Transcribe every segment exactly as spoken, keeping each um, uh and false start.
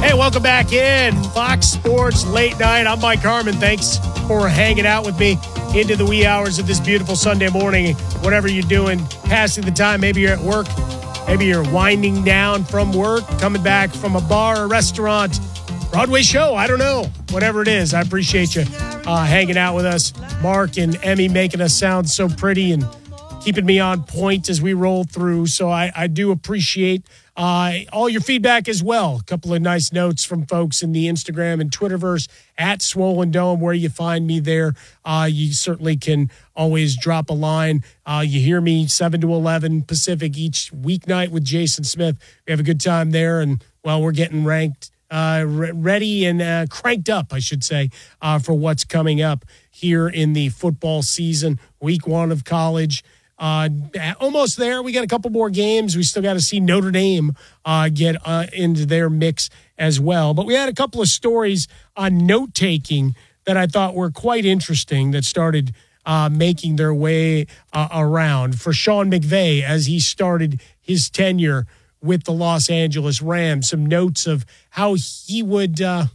Hey, welcome back in Fox Sports Late Night. I'm Mike Harmon. Thanks for hanging out with me into the wee hours of this beautiful Sunday morning. Whatever you're doing, passing the time. Maybe you're at work. Maybe you're winding down from work, coming back from a bar or restaurant, Broadway show. I don't know. Whatever it is, I appreciate you uh, hanging out with us. Mark and Emmy making us sound so pretty and keeping me on point as we roll through. So I, I do appreciate uh, all your feedback as well. A couple of nice notes from folks in the Instagram and Twitterverse at Swollen Dome, where you find me there. Uh, you certainly can always drop a line. Uh, you hear me seven to eleven Pacific each weeknight with Jason Smith. We have a good time there. And, well, we're getting ranked, uh, re- ready and uh, cranked up, I should say, uh, for what's coming up here in the football season, week one of college. Uh, almost there. We got a couple more games. We still got to see Notre Dame uh, get uh, into their mix as well. But we had a couple of stories on note-taking that I thought were quite interesting that started uh, making their way uh, around for Sean McVay as he started his tenure with the Los Angeles Rams. Some notes of how he would uh,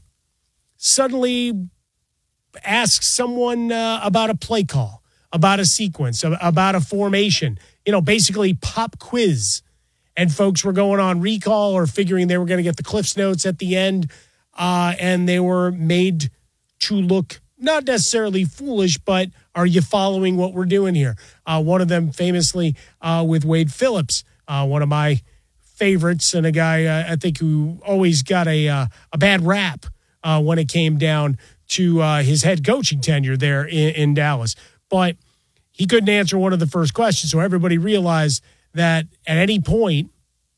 suddenly ask someone uh, about a play call, about a sequence, about a formation, you know, basically pop quiz. And folks were going on recall or figuring they were going to get the Cliff's Notes at the end. Uh, and they were made to look not necessarily foolish, but are you following what we're doing here? Uh, one of them famously uh, with Wade Phillips, uh, one of my favorites and a guy uh, I think who always got a, uh, a bad rap uh, when it came down to uh, his head coaching tenure there in, in Dallas. But he couldn't answer one of the first questions, so everybody realized that at any point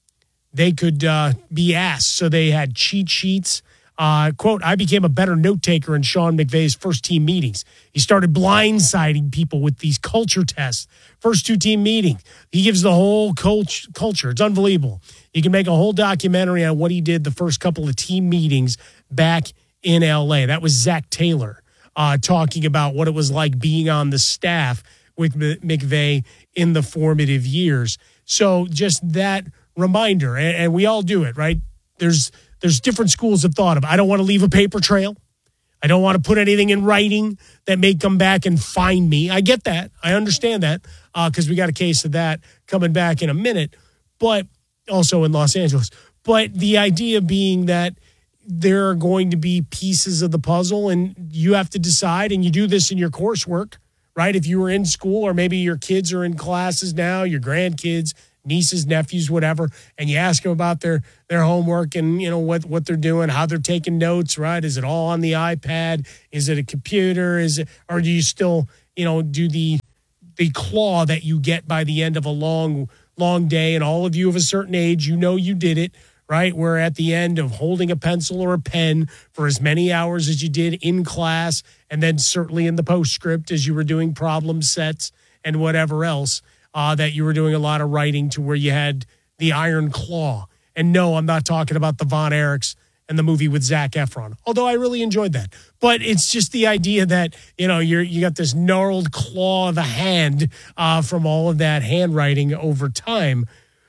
they could uh, be asked. So they had cheat sheets. Uh, quote, I became a better note taker in Sean McVay's first team meetings. He started blindsiding people with these culture tests. First two team meetings. He gives the whole cult- culture. It's unbelievable. You can make a whole documentary on what he did the first couple of team meetings back in L A. That was Zach Taylor. Uh, talking about what it was like being on the staff with M- McVay in the formative years. So just that reminder, and, and we all do it, right? There's there's different schools of thought of, I don't want to leave a paper trail. I don't want to put anything in writing that may come back and find me. I get that. I understand that because uh, we got a case of that coming back in a minute, but also in Los Angeles. But the idea being that there are going to be pieces of the puzzle and you have to decide, and you do this in your coursework, right? If you were in school or maybe your kids are in classes now, your grandkids, nieces, nephews, whatever, and you ask them about their, their homework and, you know, what, what they're doing, how they're taking notes, right? Is it all on the iPad? Is it a computer? Is it, or do you still, you know, do the, the claw that you get by the end of a long, long day? And all of you of a certain age, you know, you did it. Right? We're at the end of holding a pencil or a pen for as many hours as you did in class, and then certainly in the postscript as you were doing problem sets and whatever else, uh, that you were doing a lot of writing to where you had the iron claw. And no, I'm not talking about the Von Erichs and the movie with Zac Efron, although I really enjoyed that. But it's just the idea that, you know, you're, you got this gnarled claw of a hand uh, from all of that handwriting over time.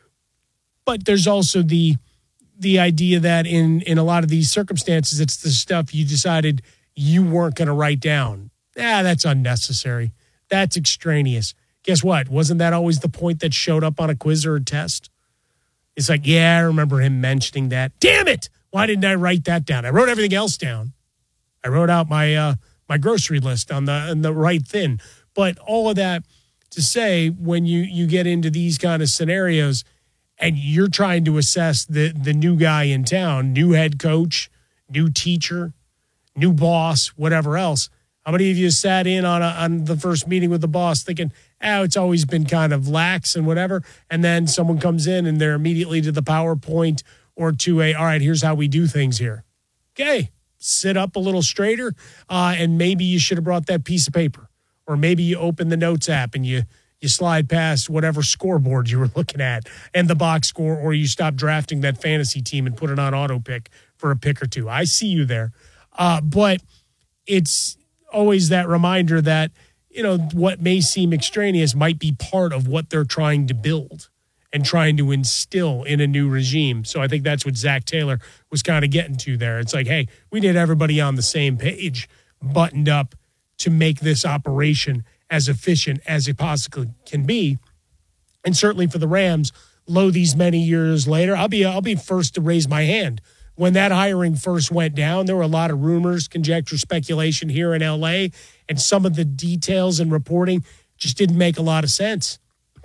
But there's also the the idea that in, in a lot of these circumstances, it's the stuff you decided you weren't going to write down. Ah, that's unnecessary. That's extraneous. Guess what? Wasn't that always the point that showed up on a quiz or a test? It's like, yeah, I remember him mentioning that. Damn it! Why didn't I write that down? I wrote everything else down. I wrote out my uh, my grocery list on the on the right thing. But all of that to say, when you, you get into these kind of scenarios, and you're trying to assess the, the new guy in town, new head coach, new teacher, new boss, whatever else. How many of you sat in on a, on the first meeting with the boss thinking, oh, it's always been kind of lax and whatever, and then someone comes in and they're immediately to the PowerPoint or to a, all right, here's how we do things here. Okay, sit up a little straighter, uh, and maybe you should have brought that piece of paper. Or maybe you open the Notes app and you you slide past whatever scoreboard you were looking at and the box score, or you stop drafting that fantasy team and put it on auto pick for a pick or two. I see you there. Uh, but it's always that reminder that, you know, what may seem extraneous might be part of what they're trying to build. and trying to instill in a new regime. So I think that's what Zach Taylor was kind of getting to there. It's like, hey, we need everybody on the same page, buttoned up to make this operation as efficient as it possibly can be. And certainly for the Rams, lo these many years later, I'll be I'll be first to raise my hand. When that hiring first went down, there were a lot of rumors, conjecture, speculation here in L A, and some of the details and reporting just didn't make a lot of sense.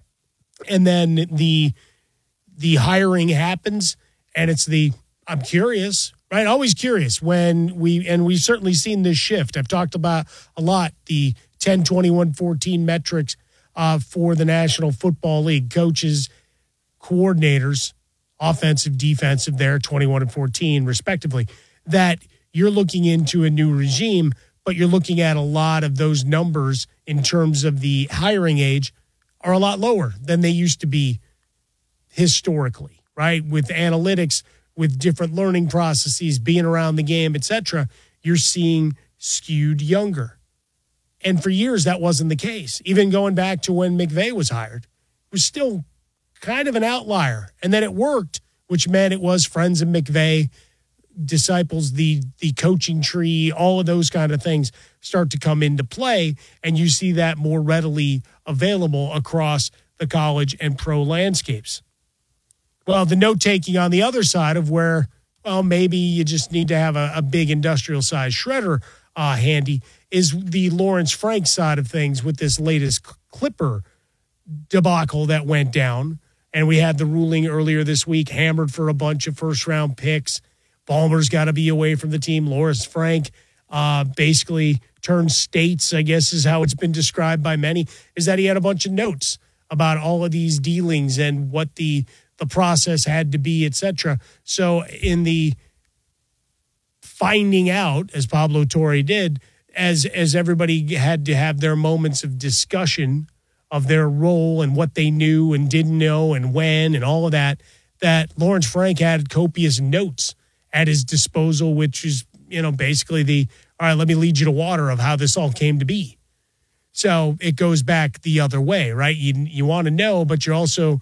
And then the the hiring happens, and it's the, I'm curious, right? Always curious when we, and we've certainly seen this shift. I've talked about a lot, the ten, twenty-one, fourteen metrics uh, for the National Football League. Coaches, coordinators, offensive, defensive there, twenty-one and fourteen respectively, that you're looking into a new regime, but you're looking at a lot of those numbers in terms of the hiring age are a lot lower than they used to be historically, right? With analytics, with different learning processes, being around the game, et cetera, you're seeing skewed younger. And for years, that wasn't the case. Even going back to when McVay was hired, it was still kind of an outlier. And then it worked, which meant it was friends of McVay, disciples, the the coaching tree, all of those kind of things start to come into play, and you see that more readily available across the college and pro landscapes. Well, the note-taking on the other side of where, well, maybe you just need to have a, a big industrial-sized shredder uh, handy is the Lawrence Frank side of things with this latest Clipper debacle that went down. And we had the ruling earlier this week, hammered for a bunch of first-round picks. Ballmer's got to be away from the team. Lawrence Frank uh, basically turned states, I guess is how it's been described by many, is that he had a bunch of notes about all of these dealings and what the the process had to be, et cetera. So in the finding out, as Pablo Torre did, as as everybody had to have their moments of discussion of their role and what they knew and didn't know and when and all of that, that Lawrence Frank had copious notes at his disposal, which is, you know, basically the, all right, let me lead you to water of how this all came to be. So it goes back the other way, right? You you want to know, but you're also,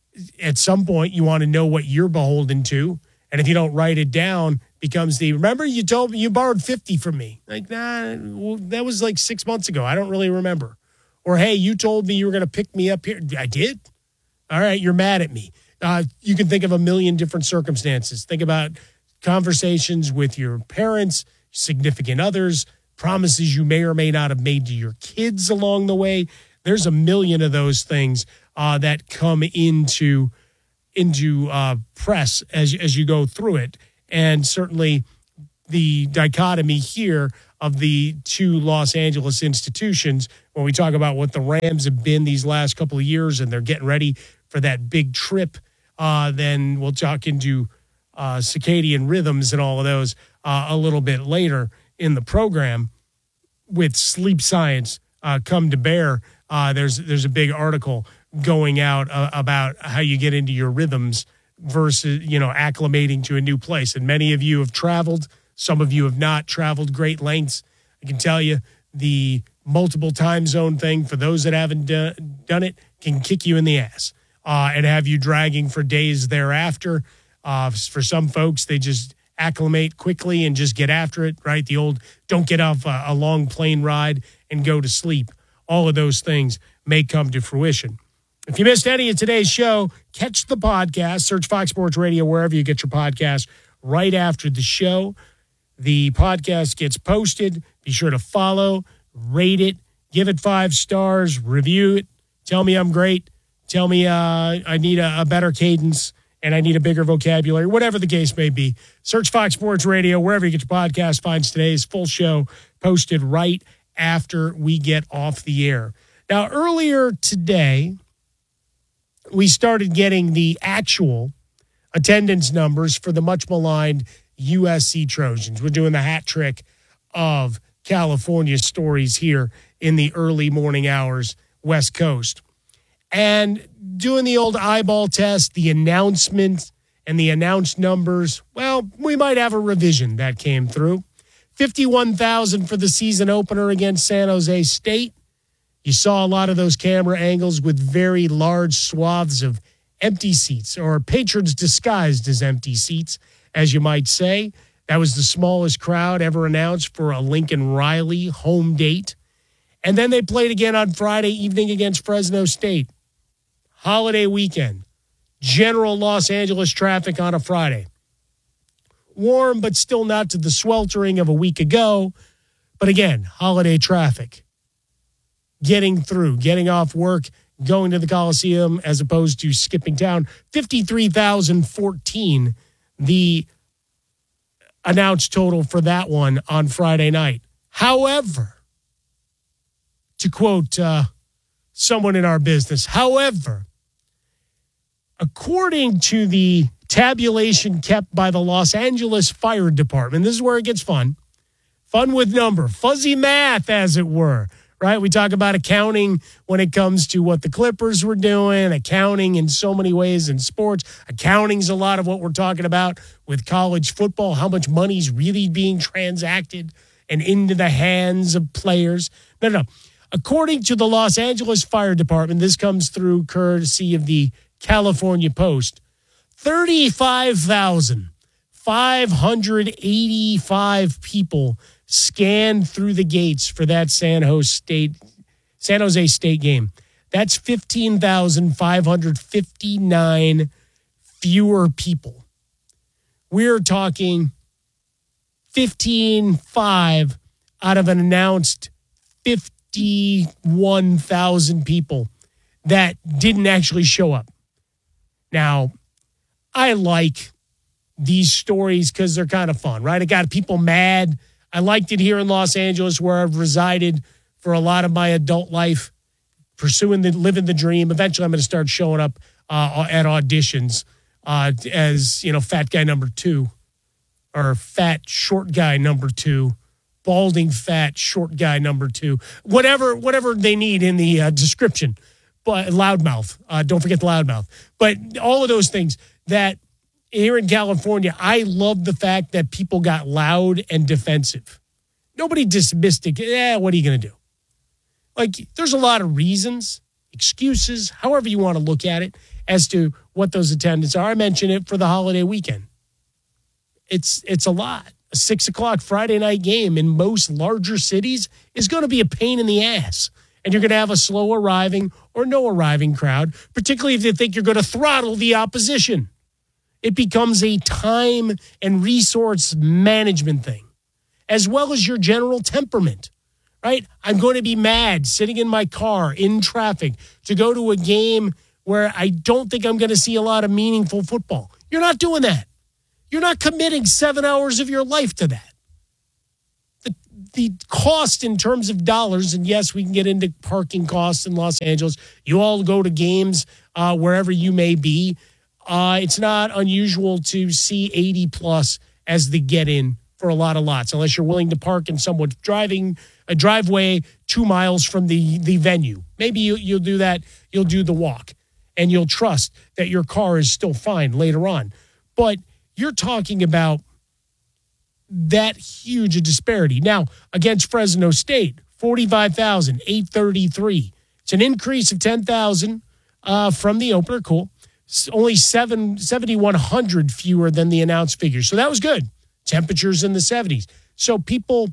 at some point, you want to know what you're beholden to. And if you don't write it down, becomes the, remember you told me you borrowed fifty from me. Like, nah, well, that was like six months ago. I don't really remember. Or, hey, you told me you were going to pick me up here. I did? All right, you're mad at me. Uh, you can think of a million different circumstances. Think about conversations with your parents, significant others, promises you may or may not have made to your kids along the way. There's a million of those things uh, that come into into uh, press as as you go through it, and certainly the dichotomy here of the two Los Angeles institutions when we talk about what the Rams have been these last couple of years, and they're getting ready for that big trip. Uh, then we'll talk into uh, circadian rhythms and all of those uh, a little bit later in the program with sleep science uh, come to bear. Uh, there's there's a big article going out uh, about how you get into your rhythms versus, you know, acclimating to a new place. And many of you have traveled. Some of you have not traveled great lengths. I can tell you the multiple time zone thing, for those that haven't do- done it, can kick you in the ass uh, and have you dragging for days thereafter. Uh, for some folks, they just acclimate quickly and just get after it, right? The old don't get off a, a long plane ride and go to sleep. All of those things may come to fruition. If you missed any of today's show, catch the podcast. Search Fox Sports Radio wherever you get your podcast right after the show. The podcast gets posted. Be sure to follow, rate it, give it five stars, review it. Tell me I'm great. Tell me uh, I need a, a better cadence and I need a bigger vocabulary, whatever the case may be. Search Fox Sports Radio wherever you get your podcast. Finds today's full show posted right after we get off the air. Now, earlier today, we started getting the actual attendance numbers for the much maligned U S C Trojans. We're doing the hat trick of California stories here in the early morning hours, West Coast. And doing the old eyeball test, the announcement and the announced numbers, well, we might have a revision that came through. fifty-one thousand for the season opener against San Jose State. You saw a lot of those camera angles with very large swaths of empty seats, or patrons disguised as empty seats, as you might say. That was the smallest crowd ever announced for a Lincoln Riley home date. And then they played again on Friday evening against Fresno State. Holiday weekend. General Los Angeles traffic on a Friday. Warm, but still not to the sweltering of a week ago. But again, holiday traffic. Getting through, getting off work, going to the Coliseum as opposed to skipping town. fifty-three thousand fourteen, the announced total for that one on Friday night. However, to quote uh, someone in our business, however, according to the tabulation kept by the Los Angeles Fire Department, this is where it gets fun, fun with number, fuzzy math, as it were, right? We talk about accounting when it comes to what the Clippers were doing, accounting in so many ways in sports. Accounting's a lot of what we're talking about with college football, how much money's really being transacted and into the hands of players. No, no, no. According to the Los Angeles Fire Department, this comes through courtesy of the California Post, thirty-five thousand five hundred eighty-five people scanned through the gates for that San Jose State, San Jose State game. That's fifteen thousand five hundred fifty-nine fewer people. We're talking fifteen five out of an announced fifty-one thousand people that didn't actually show up. Now, I like these stories because they're kind of fun, right? It got people mad. I liked it here in Los Angeles, where I've resided for a lot of my adult life, pursuing the living the dream. Eventually, I'm going to start showing up uh, at auditions uh, as, you know, fat guy number two, or fat short guy number two, balding fat short guy number two, whatever whatever they need in the uh, description. But loudmouth, uh, don't forget the loudmouth. But all of those things that here in California, I love the fact that people got loud and defensive. Nobody dismissed it. Yeah, what are you going to do? Like, there's a lot of reasons, excuses, however you want to look at it, as to what those attendants are. I mentioned it for the holiday weekend. It's it's a lot. A six o'clock Friday night game in most larger cities is going to be a pain in the ass. And you're going to have a slow arriving or no arriving crowd, particularly if you think you're going to throttle the opposition. It becomes a time and resource management thing, as well as your general temperament, right? I'm going to be mad sitting in my car in traffic to go to a game where I don't think I'm going to see a lot of meaningful football. You're not doing that. You're not committing seven hours of your life to that. The, the cost in terms of dollars, and yes, we can get into parking costs in Los Angeles. You all go to games uh, wherever you may be. Uh, it's not unusual to see eighty plus as the get-in for a lot of lots, unless you're willing to park in someone's driving a driveway two miles from the, the venue. Maybe you, you'll do that. You'll do the walk, and you'll trust that your car is still fine later on. But you're talking about that huge a disparity. Now, against Fresno State, forty-five thousand eight hundred thirty-three. It's an increase of ten thousand uh, from the opener. Cool. Only seven seven thousand one hundred fewer than the announced figures. So that was good. Temperatures in the seventies. So people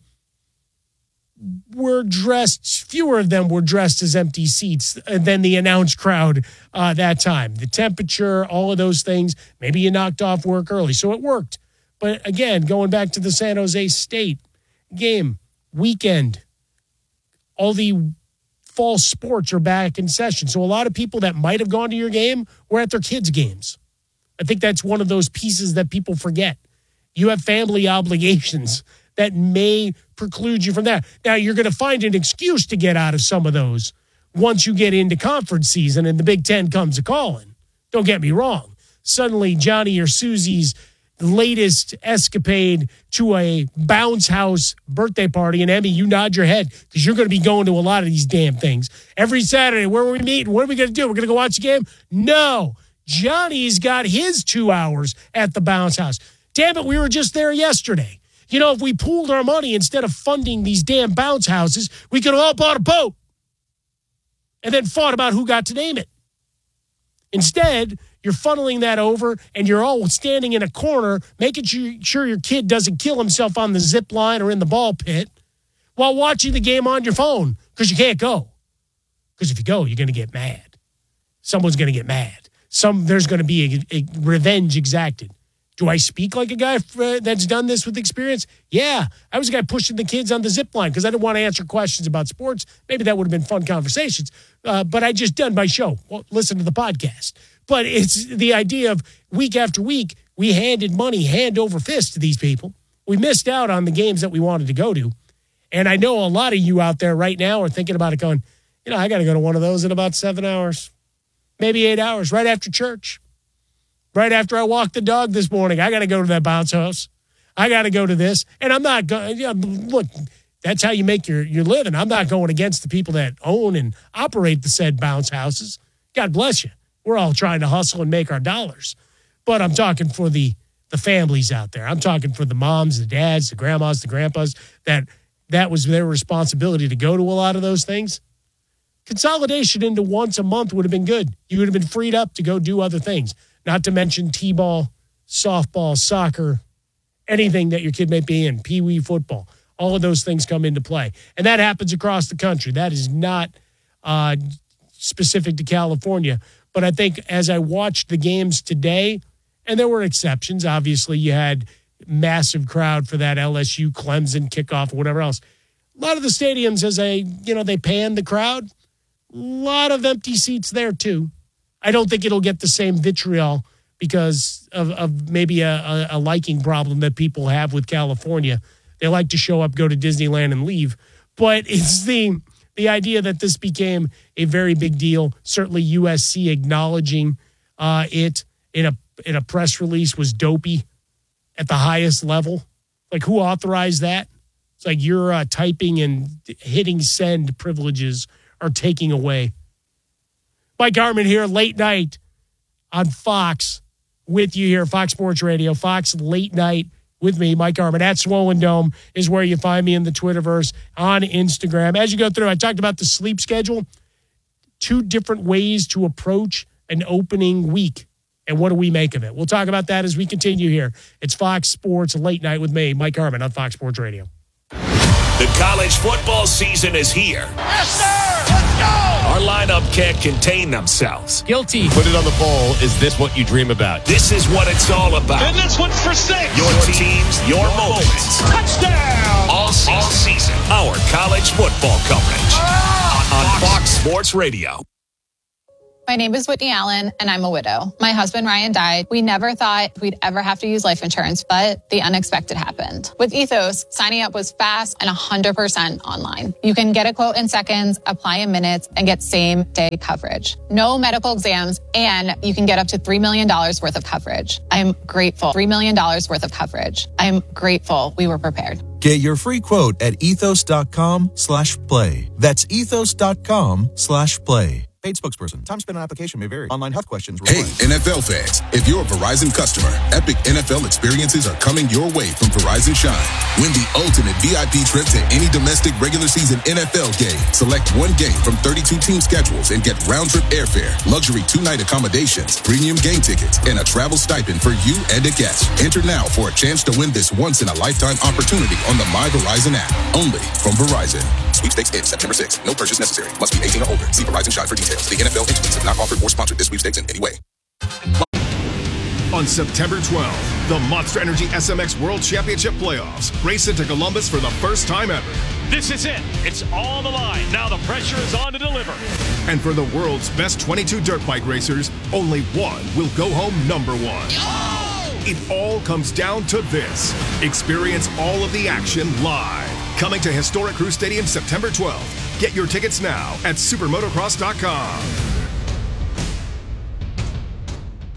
were dressed, fewer of them were dressed as empty seats than the announced crowd uh, that time. The temperature, all of those things, maybe you knocked off work early. So it worked. But again, going back to the San Jose State game, weekend, all the fall sports are back in session. So a lot of people that might have gone to your game were at their kids' games. I think that's one of those pieces that people forget. You have family obligations that may preclude you from that. Now, you're going to find an excuse to get out of some of those once you get into conference season and the Big Ten comes a-calling. Don't get me wrong. Suddenly, Johnny or Susie's latest escapade to a bounce house birthday party, and Emmy, you nod your head because you're going to be going to a lot of these damn things. Every Saturday, where are we meeting? What are we going to do? We're going to go watch a game? No. Johnny's got his two hours at the bounce house. Damn it, we were just there yesterday. You know, if we pooled our money instead of funding these damn bounce houses, we could have all bought a boat and then fought about who got to name it. Instead, you're funneling that over, and you're all standing in a corner making sure your kid doesn't kill himself on the zip line or in the ball pit while watching the game on your phone because you can't go. Because if you go, you're going to get mad. Someone's going to get mad. Some There's going to be a, a revenge exacted. Do I speak like a guy uh, that's done this with experience? Yeah. I was a guy pushing the kids on the zip line because I didn't want to answer questions about sports. Maybe that would have been fun conversations. Uh, but I just done my show. Well, listen to the podcast. But it's the idea of week after week, we handed money hand over fist to these people. We missed out on the games that we wanted to go to. And I know a lot of you out there right now are thinking about it going, you know, I got to go to one of those in about seven hours, maybe eight hours, right after church. Right after I walked the dog this morning, I got to go to that bounce house. I got to go to this. And I'm not going, you know, look, that's how you make your, your living. I'm not going against the people that own and operate the said bounce houses. God bless you. We're all trying to hustle and make our dollars. But I'm talking for the, the families out there. I'm talking for the moms, the dads, the grandmas, the grandpas, that that was their responsibility to go to a lot of those things. Consolidation into once a month would have been good. You would have been freed up to go do other things. Not to mention T-ball, softball, soccer, anything that your kid may be in, pee-wee football. All of those things come into play. And that happens across the country. That is not uh, specific to California. But I think as I watched the games today, and there were exceptions. Obviously, you had massive crowd for that L S U Clemson kickoff or whatever else. A lot of the stadiums, as they, you know, they pan the crowd, a lot of empty seats there too. I don't think it'll get the same vitriol because of, of maybe a, a, a liking problem that people have with California. They like to show up, go to Disneyland, and leave. But it's the the idea that this became a very big deal. Certainly U S C acknowledging uh, it in a in a press release was dopey at the highest level. Like, who authorized that? It's like your uh, typing and hitting send privileges are taking away. Mike Harmon here, late night on Fox with you here, Fox Sports Radio, Fox Late Night with me, Mike Harmon. At Swollen Dome is where you find me in the Twitterverse, on Instagram. As you go through, I talked about the sleep schedule, two different ways to approach an opening week. And what do we make of it? We'll talk about that as we continue here. It's Fox Sports Late Night with me, Mike Harmon, on Fox Sports Radio. The college football season is here. Yes, sir! Let's go! Our lineup can't contain themselves. Guilty. Put it on the poll. Is this what you dream about? This is what it's all about. And this one's for six. Your teams, your moments. Touchdown! All season. All season. Our college football coverage. Ah! On Fox Sports Radio. My name is Whitney Allen, and I'm a widow. My husband, Ryan, died. We never thought we'd ever have to use life insurance, but the unexpected happened. With Ethos, signing up was fast and one hundred percent online. You can get a quote in seconds, apply in minutes, and get same-day coverage. No medical exams, and you can get up to three million dollars worth of coverage. I'm grateful. three million dollars worth of coverage. I'm grateful we were prepared. Get your free quote at ethos.com slash play. That's ethos.com slash play. Paid spokesperson. Time spent on application may vary. Online health questions Hey, required. N F L fans. If you're a Verizon customer, epic N F L experiences are coming your way from Verizon Shine. Win the ultimate V I P trip to any domestic regular season N F L game. Select one game from thirty-two team schedules and get round-trip airfare, luxury two-night accommodations, premium game tickets, and a travel stipend for you and a guest. Enter now for a chance to win this once-in-a-lifetime opportunity on the My Verizon app. Only from Verizon. Sweepstakes ends September sixth. No purchase necessary. Must be eighteen or older. See Verizon Shine for details. The N F L entities have not offered or sponsored this sweepstakes in any way. On September twelfth, the Monster Energy S M X World Championship Playoffs race into Columbus for the first time ever. This is it. It's all on the line. Now the pressure is on to deliver. And for the world's best twenty-two dirt bike racers, only one will go home number one. Oh! It all comes down to this. Experience all of the action live. Coming to Historic Crew Stadium September twelfth. Get your tickets now at supermotocross dot com.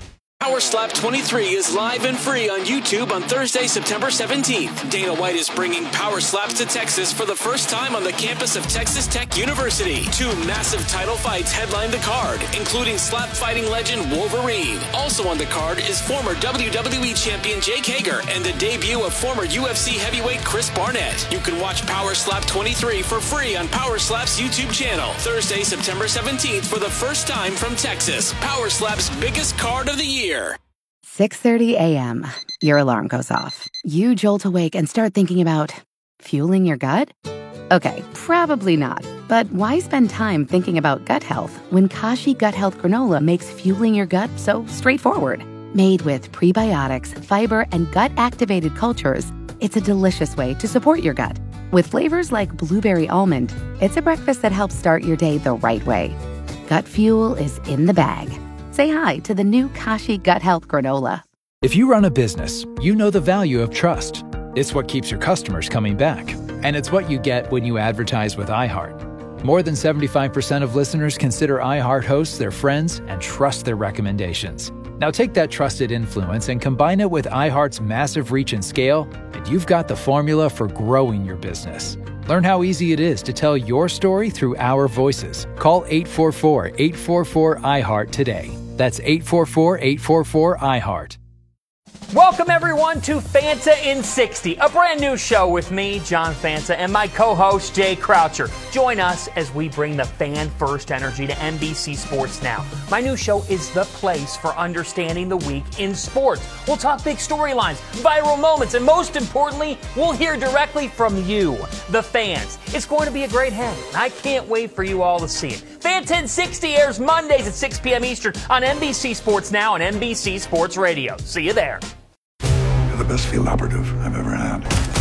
Power Slap twenty-three is live and free on YouTube on Thursday, September seventeenth. Dana White is bringing Power Slaps to Texas for the first time on the campus of Texas Tech University. Two massive title fights headline the card, including slap fighting legend Wolverine. Also on the card is former W W E champion Jake Hager and the debut of former U F C heavyweight Chris Barnett. You can watch Power Slap twenty-three for free on Power Slap's YouTube channel. Thursday, September seventeenth for the first time from Texas. Power Slap's biggest card of the year. six thirty a.m. Your alarm goes off. You jolt awake and start thinking about fueling your gut? Okay, probably not. But why spend time thinking about gut health when Kashi Gut Health Granola makes fueling your gut so straightforward? Made with prebiotics, fiber, and gut-activated cultures, it's a delicious way to support your gut. With flavors like blueberry almond, it's a breakfast that helps start your day the right way. Gut fuel is in the bag. Say hi to the new Kashi Gut Health Granola. If you run a business, you know the value of trust. It's what keeps your customers coming back. And it's what you get when you advertise with iHeart. More than seventy-five percent of listeners consider iHeart hosts their friends and trust their recommendations. Now take that trusted influence and combine it with iHeart's massive reach and scale, and you've got the formula for growing your business. Learn how easy it is to tell your story through our voices. Call eight four four, eight four four, I heart today. That's eight four four, eight four four, I heart. Welcome, everyone, to Fanta in sixty, a brand new show with me, John Fanta, and my co-host, Jay Croucher. Join us as we bring the fan-first energy to N B C Sports Now. My new show is the place for understanding the week in sports. We'll talk big storylines, viral moments, and most importantly, we'll hear directly from you, the fans. It's going to be a great hang. I can't wait for you all to see it. Fanta in sixty airs Mondays at six p.m. Eastern on N B C Sports Now and N B C Sports Radio. See you there. You're the best field operative I've ever had.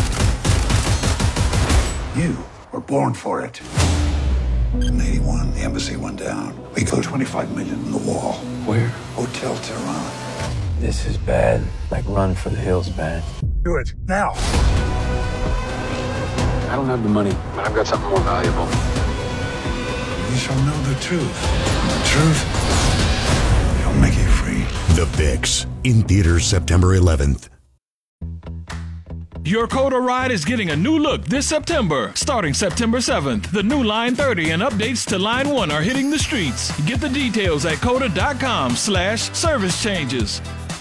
You were born for it. In eighty-one, the embassy went down. We go twenty-five million in the wall. Where? Hotel Tehran. This is bad. Like Run for the Hills bad. Do it, now. I don't have the money, but I've got something more valuable. You shall know the truth. And the truth shall make you free. The Fix, in theaters September eleventh. Your Coda ride is getting a new look this September. Starting September seventh, the new Line thirty and updates to Line one are hitting the streets. Get the details at coda.com slash service changes.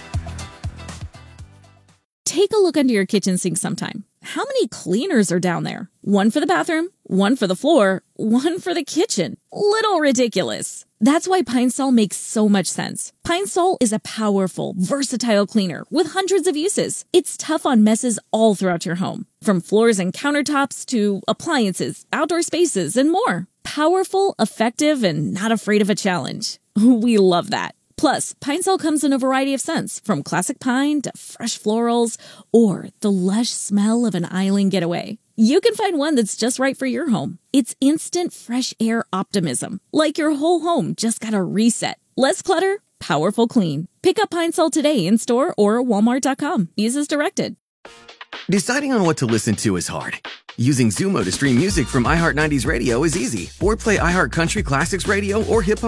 Take a look under your kitchen sink sometime. How many cleaners are down there? One for the bathroom, one for the floor, one for the kitchen. Little ridiculous. That's why Pine Sol makes so much sense. Pine Sol is a powerful, versatile cleaner with hundreds of uses. It's tough on messes all throughout your home, from floors and countertops to appliances, outdoor spaces, and more. Powerful, effective, and not afraid of a challenge. We love that. Plus, Pine Sol comes in a variety of scents, from classic pine to fresh florals or the lush smell of an island getaway. You can find one that's just right for your home. It's instant fresh air optimism, like your whole home just got a reset. Less clutter, powerful clean. Pick up Pine Sol today in store or walmart dot com. Use as directed. Deciding on what to listen to is hard. Using Zumo to stream music from iHeart nineties Radio is easy. Or play iHeart Country Classics Radio or Hip Hop